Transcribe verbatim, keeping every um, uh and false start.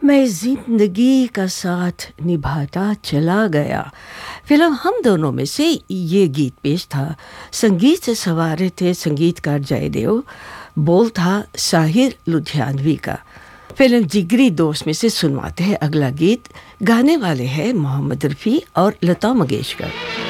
मैं जिंदगी का साथ निभाता चला गया। फिल्म हम दोनों में से ये गीत पेश था। संगीत से सवारे थे संगीतकार जयदेव, बोल था साहिर लुधियानवी का। फिल्म जिगरी दोस्त में से सुनवाते हैं अगला गीत। गाने वाले हैं मोहम्मद रफ़ी और लता मंगेशकर।